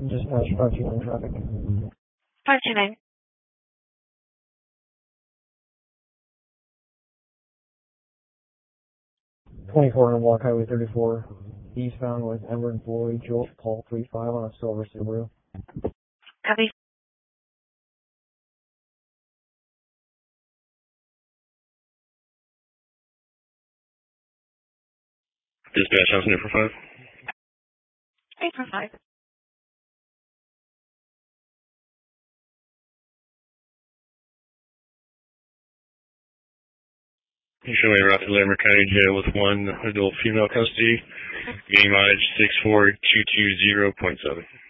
Dispatch 529 traffic. 529. 24 on Walk Highway 34, eastbound with Edward Boyd, Joel Paul 35 on a silver Subaru. Copy. Dispatch, house number 5. 845. You show me route to Larimer County Jail with one adult female custody, gang mileage 64220.7.